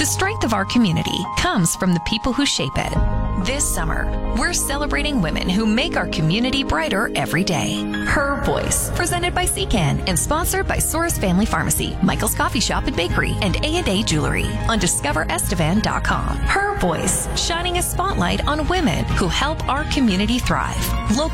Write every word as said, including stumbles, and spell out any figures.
strength of our community comes from the people who shape it. This summer, we're celebrating women who make our community brighter every day. Her Voice, presented by C C A N and sponsored by Soros Family Pharmacy, Michael's Coffee Shop and Bakery, and A and A Jewelry on discover estevan dot com. Her Voice, shining a spotlight on women who help our community thrive. Local